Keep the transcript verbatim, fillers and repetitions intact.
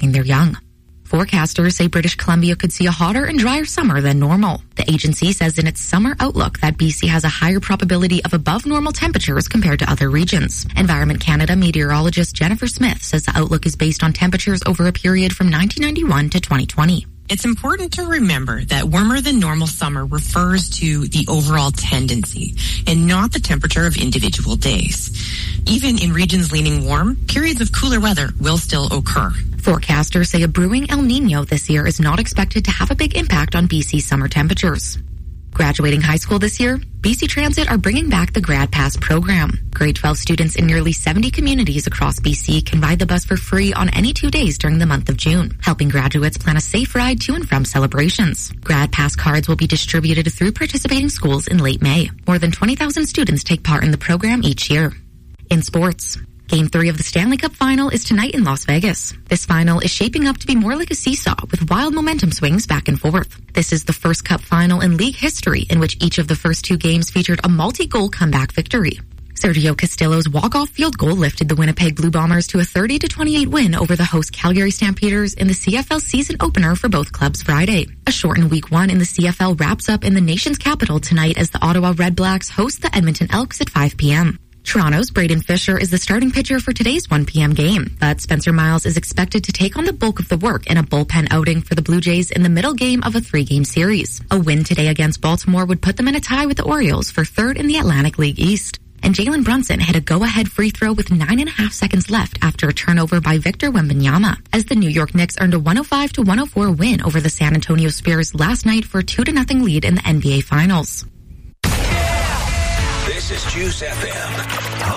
protecting their young. Forecasters say British Columbia could see a hotter and drier summer than normal. The agency says in its summer outlook that B C has a higher probability of above normal temperatures compared to other regions. Environment Canada meteorologist Jennifer Smith says the outlook is based on temperatures over a period from nineteen ninety-one to twenty twenty. It's important to remember that warmer than normal summer refers to the overall tendency and not the temperature of individual days. Even in regions leaning warm, periods of cooler weather will still occur. Forecasters say a brewing El Nino this year is not expected to have a big impact on B C's summer temperatures. Graduating high school this year, B C Transit are bringing back the Grad Pass program. Grade twelve students in nearly seventy communities across B C can ride the bus for free on any two days during the month of June, helping graduates plan a safe ride to and from celebrations. Grad Pass cards will be distributed through participating schools in late May. More than twenty thousand students take part in the program each year. In sports, Game three of the Stanley Cup Final is tonight in Las Vegas. This final is shaping up to be more like a seesaw with wild momentum swings back and forth. This is the first Cup Final in league history in which each of the first two games featured a multi-goal comeback victory. Sergio Castillo's walk-off field goal lifted the Winnipeg Blue Bombers to a thirty to twenty-eight win over the host Calgary Stampeders in the C F L season opener for both clubs Friday. A shortened week one in the C F L wraps up in the nation's capital tonight as the Ottawa Red Blacks host the Edmonton Elks at five p.m. Toronto's Braden Fisher is the starting pitcher for today's one p.m. game, but Spencer Miles is expected to take on the bulk of the work in a bullpen outing for the Blue Jays in the middle game of a three-game series. A win today against Baltimore would put them in a tie with the Orioles for third in the Atlantic League East. And Jalen Brunson hit a go-ahead free throw with nine and a half seconds left after a turnover by Victor Wembanyama, as the New York Knicks earned a one oh five to one oh four win over the San Antonio Spurs last night for a two to nothing lead in the N B A Finals. This is Juice F M.